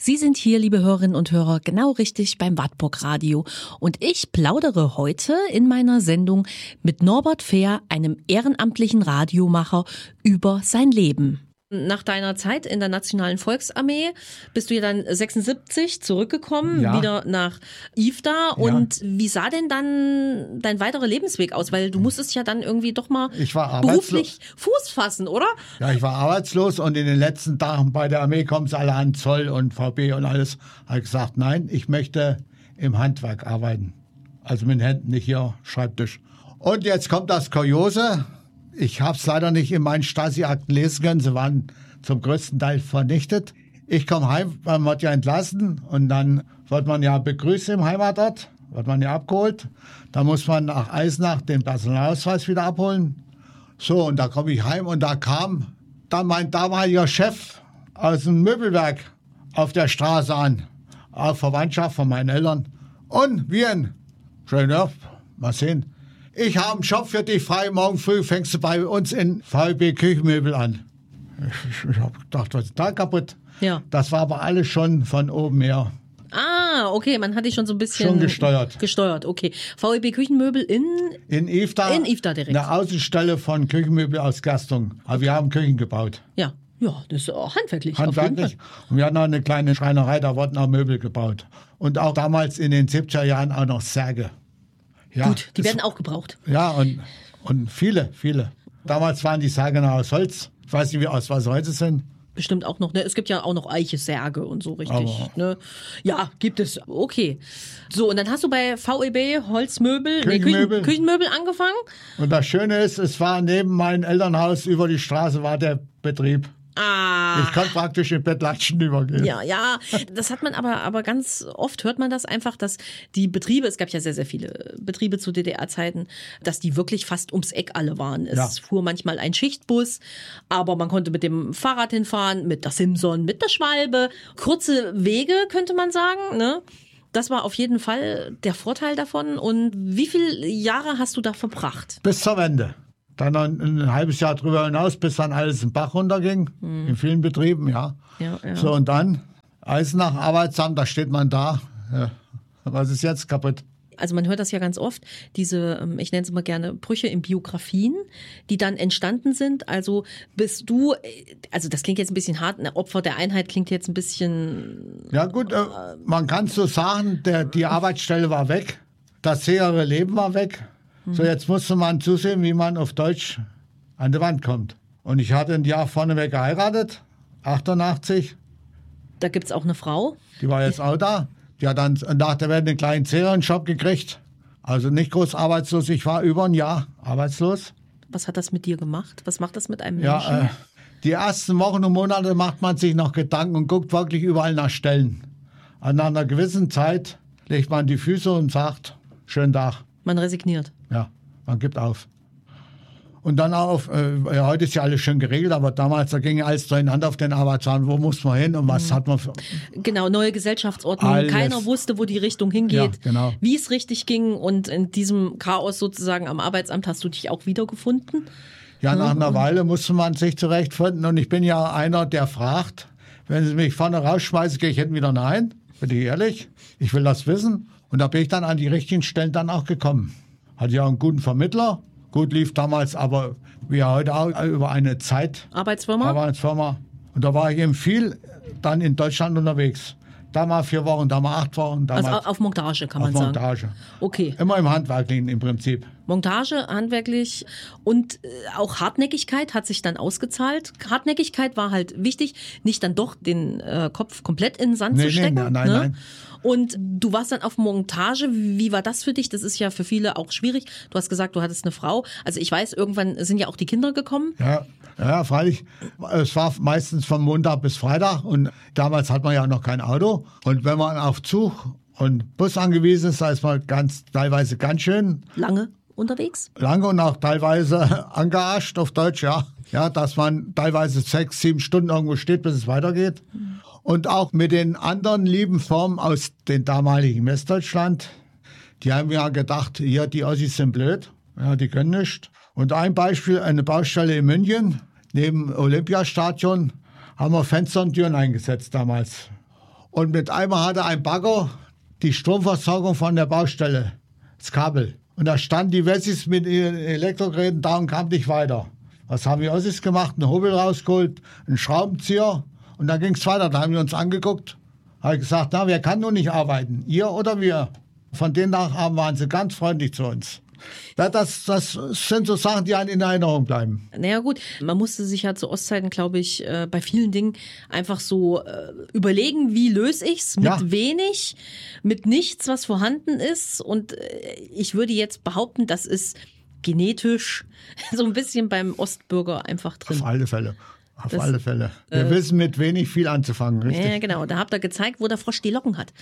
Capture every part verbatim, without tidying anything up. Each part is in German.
Sie sind hier, liebe Hörerinnen und Hörer, genau richtig beim Wartburg Radio. Und ich plaudere heute in meiner Sendung mit Norbert Fehr, einem ehrenamtlichen Radiomacher, über sein Leben. Nach deiner Zeit in der Nationalen Volksarmee bist du ja dann sechsundsiebzig zurückgekommen, ja. wieder nach Ifda. Und ja. wie sah denn dann dein weiterer Lebensweg aus? Weil du musstest ja dann irgendwie doch mal beruflich Fuß fassen, oder? Ja, ich war arbeitslos und in den letzten Tagen bei der Armee kommen sie alle an, Zoll und V B und alles. Habe ich gesagt, nein, ich möchte im Handwerk arbeiten. Also mit den Händen, nicht hier Schreibtisch. Und jetzt kommt das Kuriose. Ich habe es leider nicht in meinen Stasi-Akten lesen können. Sie waren zum größten Teil vernichtet. Ich komme heim, man wird ja entlassen und dann wird man ja begrüßt im Heimatort, wird man ja abgeholt. Da muss man nach Eisenach den Personalausweis wieder abholen. So, und da komme ich heim und da kam dann mein damaliger Chef aus dem Möbelwerk auf der Straße an. Auch Verwandtschaft von meinen Eltern. Und wie ein schön, ja, mal sehen. Ich habe einen Job für dich frei, morgen früh fängst du bei uns in V B Küchenmöbel an. Ich, ich habe gedacht, was ist da kaputt? Ja. Das war aber alles schon von oben her. Ah, okay, man hat dich schon so ein bisschen... Schon gesteuert. Gesteuert, okay. V B Küchenmöbel in... In Ifda. In Ifda direkt. Eine Außenstelle von Küchenmöbel aus Gerstungen. Aber wir haben Küchen gebaut. Ja, ja, das ist auch handwerklich. Handwerklich. Und wir hatten auch eine kleine Schreinerei, da wurden auch Möbel gebaut. Und auch damals in den siebziger Jahren auch noch Särge. Ja, gut, die werden auch gebraucht. Ja, und, und viele, viele. Damals waren die Särge noch aus Holz. Ich weiß nicht, wie aus was heute sind. Bestimmt auch noch, ne? Es gibt ja auch noch Eiche-Särge und so, richtig. Ne? Ja, gibt es. Okay. So, und dann hast du bei V E B Holzmöbel, Küchenmöbel. Nee, Küchen, Küchenmöbel angefangen. Und das Schöne ist, es war neben meinem Elternhaus über die Straße war der Betrieb. Ah. Ich konnte praktisch in Bettlatschen übergehen. Ja, ja, das hat man aber, aber ganz oft hört man das einfach, dass die Betriebe, es gab ja sehr, sehr viele Betriebe zu D D R-Zeiten, dass die wirklich fast ums Eck alle waren. Es ja. fuhr manchmal ein Schichtbus, aber man konnte mit dem Fahrrad hinfahren, mit der Simson, mit der Schwalbe. Kurze Wege, könnte man sagen, ne? Das war auf jeden Fall der Vorteil davon. Und wie viele Jahre hast du da verbracht? Bis zur Wende. Dann noch ein, ein halbes Jahr drüber hinaus, bis dann alles den Bach runterging, mhm. in vielen Betrieben, ja. Ja, ja. So, und dann Eisenach, Arbeitsamt, da steht man da. Ja. Was ist jetzt kaputt? Also man hört das ja ganz oft, diese, ich nenne es immer gerne Brüche in Biografien, die dann entstanden sind. Also bist du, also das klingt jetzt ein bisschen hart, ein Opfer der Einheit klingt jetzt ein bisschen... Ja gut, äh, man kann so sagen, der, die Arbeitsstelle war weg, das höhere Leben war weg. So, jetzt musste man zusehen, wie man auf Deutsch an die Wand kommt. Und ich hatte ein Jahr vorneweg geheiratet, achtundachtzig. Da gibt's auch eine Frau? Die war jetzt auch da. Die hat dann nach der Welt einen kleinen Serienjob gekriegt. Also nicht groß arbeitslos. Ich war über ein Jahr arbeitslos. Was hat das mit dir gemacht? Was macht das mit einem Menschen? Ja, äh, die ersten Wochen und Monate macht man sich noch Gedanken und guckt wirklich überall nach Stellen. Und nach einer gewissen Zeit legt man die Füße und sagt, schönen Tag. Man resigniert. Ja, man gibt auf. Und dann auf, äh, ja, heute ist ja alles schön geregelt, aber damals, da ging alles durcheinander auf den Arbeitsamt. Wo muss man hin und was mhm. hat man für... Genau, neue Gesellschaftsordnung. Alles. Keiner wusste, wo die Richtung hingeht, ja, genau. wie es richtig ging. Und in diesem Chaos sozusagen am Arbeitsamt hast du dich auch wiedergefunden? Ja, nach einer Weile musste man sich zurechtfinden. Und ich bin ja einer, der fragt, wenn sie mich vorne rausschmeißen, gehe ich hinten wieder nein. Bin ich ehrlich? Ich will das wissen. Und da bin ich dann an die richtigen Stellen dann auch gekommen. Hatte ja einen guten Vermittler. Gut lief damals, aber wie heute auch über eine Zeit. Arbeitsfirma? Arbeitsfirma. Und da war ich eben viel dann in Deutschland unterwegs. Da mal vier Wochen, da mal acht Wochen. Da also mal auf Montage kann man auf sagen. Montage. Okay. Immer im Handwerklichen im Prinzip. Montage, handwerklich und äh, auch Hartnäckigkeit hat sich dann ausgezahlt. Hartnäckigkeit war halt wichtig, nicht dann doch den äh, Kopf komplett in den Sand nee, zu stecken. Nee, nein, ne? nein. Und du warst dann auf Montage. Wie war das für dich? Das ist ja für viele auch schwierig. Du hast gesagt, du hattest eine Frau. Also ich weiß, irgendwann sind ja auch die Kinder gekommen. Ja, ja, freilich. Es war meistens von Montag bis Freitag und damals hat man ja noch kein Auto. Und wenn man auf Zug und Bus angewiesen ist, da ist man ganz, teilweise ganz schön lange unterwegs. Lange und auch teilweise angearscht auf Deutsch, ja. Ja, dass man teilweise sechs, sieben Stunden irgendwo steht, bis es weitergeht. Mhm. Und auch mit den anderen lieben Firmen aus dem damaligen Westdeutschland, die haben ja gedacht, hier, die Ossis sind blöd, ja, die können nichts. Und ein Beispiel, eine Baustelle in München, neben Olympiastadion, haben wir Fenster und Türen eingesetzt damals. Und mit einmal hatte ein Bagger die Stromversorgung von der Baustelle, das Kabel. Und da standen die Wessis mit ihren Elektrogeräten da und kamen nicht weiter. Was haben wir Ossis gemacht? Einen Hobel rausgeholt, einen Schraubenzieher und dann ging es weiter. Da haben wir uns angeguckt, habe gesagt, na, wer kann nun nicht arbeiten? Ihr oder wir? Von den Tagen waren sie ganz freundlich zu uns. Ja, das, das sind so Sachen, die einem in Erinnerung bleiben. Naja gut, man musste sich ja zu Ostzeiten, glaube ich, äh, bei vielen Dingen einfach so äh, überlegen, wie löse ich's mit Ja. wenig, mit nichts, was vorhanden ist. Und äh, ich würde jetzt behaupten, das ist genetisch so ein bisschen beim Ostbürger einfach drin. Auf alle Fälle. Auf Das, alle Fälle. Wir äh, wissen mit wenig viel anzufangen, richtig? Ja, genau. Da habt ihr gezeigt, wo der Frosch die Locken hat.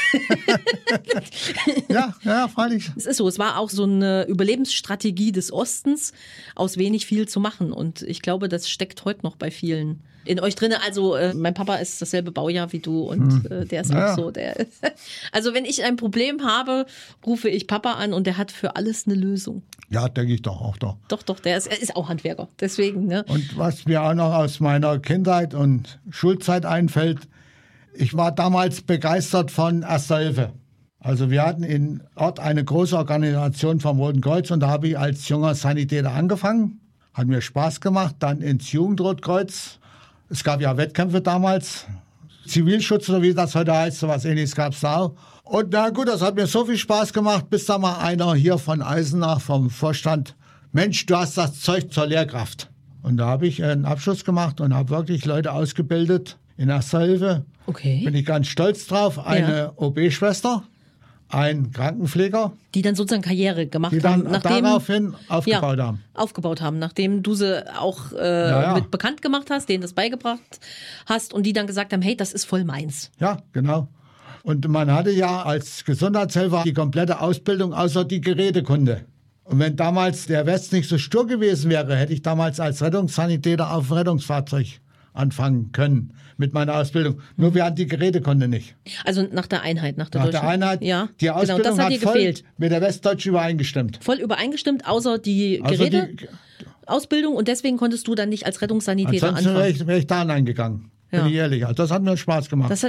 Ja, ja, freilich. Es ist so, es war auch so eine Überlebensstrategie des Ostens, aus wenig viel zu machen. Und ich glaube, das steckt heute noch bei vielen in euch drin. Also äh, mein Papa ist dasselbe Baujahr wie du und äh, der ist Ja. auch so. Der also wenn ich ein Problem habe, rufe ich Papa an und der hat für alles eine Lösung. Ja, denke ich doch auch doch. Doch, doch, der ist, er ist auch Handwerker. Deswegen, ne? Und was mir auch noch aus meiner Kindheit und Schulzeit einfällt, ich war damals begeistert von Erster Hilfe. Also wir hatten in Ort eine große Organisation vom Roten Kreuz und da habe ich als junger Sanitäter angefangen. Hat mir Spaß gemacht, dann ins Jugendrotkreuz. Es gab ja Wettkämpfe damals, Zivilschutz oder wie das heute heißt, sowas ähnliches gab es da auch. Und na gut, das hat mir so viel Spaß gemacht, bis da mal einer hier von Eisenach vom Vorstand, Mensch, du hast das Zeug zur Lehrkraft. Und da habe ich einen Abschluss gemacht und habe wirklich Leute ausgebildet in Erster Hilfe. Okay. Bin ich ganz stolz drauf. Eine Ja. O B-Schwester, ein Krankenpfleger, Die dann sozusagen Karriere gemacht die haben. dann Nachdem, daraufhin aufgebaut ja, haben. aufgebaut haben, nachdem du sie auch äh, Ja, ja. mit bekannt gemacht hast, denen das beigebracht hast und die dann gesagt haben, hey, das ist voll meins. Ja, genau. Und man hatte ja als Gesundheitshelfer die komplette Ausbildung außer die Gerätekunde. Und wenn damals der West nicht so stur gewesen wäre, hätte ich damals als Rettungssanitäter auf dem Rettungsfahrzeug anfangen können mit meiner Ausbildung. Nur wir hatten die Gerätekunde nicht. Also nach der Einheit, nach der Nach deutschen. der Einheit, ja, die genau, Ausbildung das hat hat dir voll gefehlt. mit der Westdeutschen übereingestimmt. Voll übereingestimmt, außer die Also die- Geräteausbildung und deswegen konntest du dann nicht als Rettungssanitäter Ansonsten wäre anfangen. ich, wär ich da hineingegangen. Ja. Bin ich ehrlich. Also das hat mir Spaß gemacht. Das